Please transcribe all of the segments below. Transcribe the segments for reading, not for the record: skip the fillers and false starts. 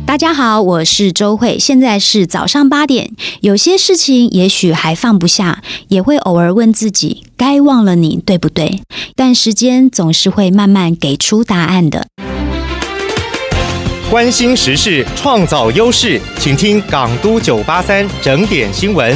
大家好，我是周慧，现在是早上8点。有些事情也许还放不下，也会偶尔问自己，该忘了你对不对？但时间总是会慢慢给出答案的。 关心时事，创造优势，请听港都983整点新闻。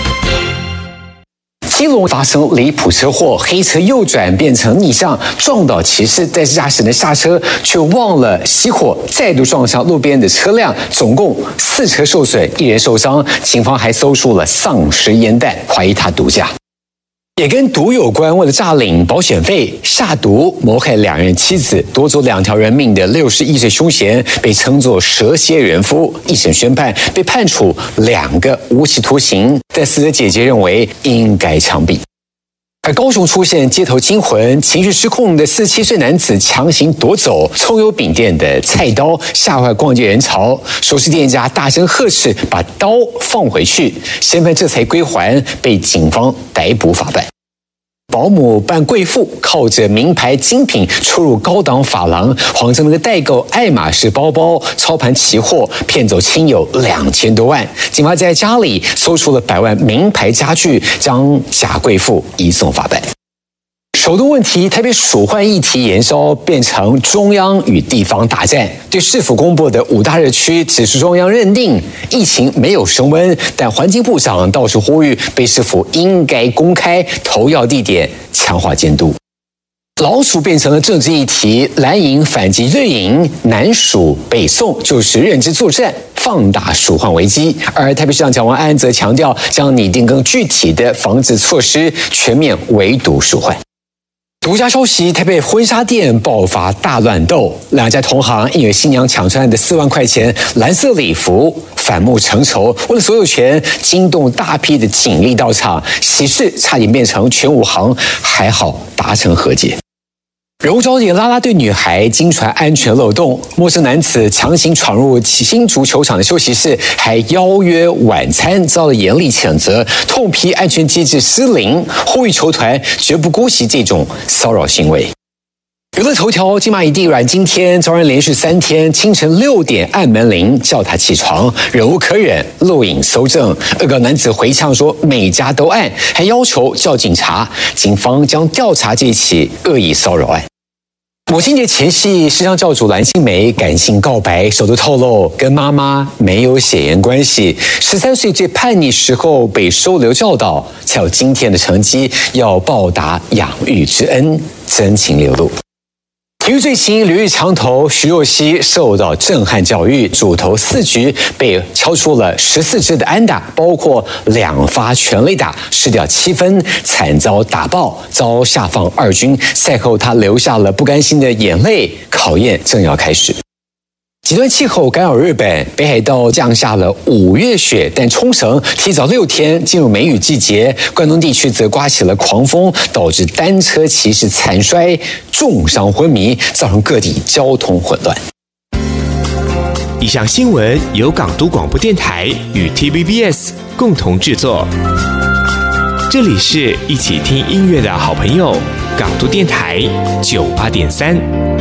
基隆发生离谱车祸，黑车右转变成逆向，撞倒骑士，但是驾驶人下车却忘了熄火，再度撞上路边的车辆，总共4车受损，1人受伤。警方还搜出了丧尸烟弹，怀疑他毒驾。也跟毒有关，为了诈领保险费下毒谋害2人妻子，夺走2条人命的61岁凶嫌，被称作蛇蝎人夫。一审宣判，被判处2个无期徒刑，但死者姐姐认为应该枪毙。而高雄出现街头惊魂，情绪失控的47岁男子强行夺走葱油饼店的菜刀，吓坏逛街人潮。熟食店家大声呵斥，把刀放回去，嫌犯这才归还，被警方逮捕法办。保姆扮贵妇，靠着名牌精品出入高档发廊，谎称那个代购爱马仕包包操盘期货，骗走亲友2000多万。警方在家里搜出了百万名牌家具，将假贵妇移送法办。首都问题，台北鼠患议题延烧，变成中央与地方大战。对市府公布的5大热区，指出中央认定疫情没有升温，但环境部长倒是呼吁北市府应该公开投药地点，强化监督。老鼠变成了政治议题，蓝营反击绿营，南鼠北送就是认知作战，放大鼠患危机。而台北市长蒋万安则强调，将拟定更具体的防治措施，全面围堵鼠患。独家消息，台北婚纱店爆发大乱斗，2家同行因为新娘抢穿的4万块钱蓝色礼服反目成仇，为了所有权，惊动大批的警力到场，喜事差点变成全武行，还好达成和解。柔焦点啦啦队女孩惊传安全漏洞，陌生男子强行闯入新竹球场的休息室，还邀约晚餐，遭了严厉谴责，痛批安全机制失灵，呼吁球团绝不姑息这种骚扰行为。娱乐头条，金马影帝阮经天遭人连续3天清晨6点按门铃叫他起床，忍无可忍，录影搜证。恶搞男子回呛说每家都按，还要求叫警察，警方将调查这起恶意骚扰案。母亲节前夕，时尚教主蓝心湄感性告白，首度透露跟妈妈没有血缘关系。13岁最叛逆时候被收留教导，才有今天的成绩，要报答养育之恩，真情流露。体育最新，旅日强投徐若曦受到震撼教育，主投4局被敲出了14支的安打，包括2发全垒打，失掉7分，惨遭打爆，遭下放2军。赛后他流下了不甘心的眼泪，考验正要开始。极端气候干扰日本，北海道降下了5月雪，但冲绳提早6天进入梅雨季节，关东地区则刮起了狂风，导致单车骑士惨摔，重伤昏迷，造成各地交通混乱。 以上新闻由港都广播电台与 TVBS 共同制作，这里是一起听音乐的好朋友，港都电台98.3。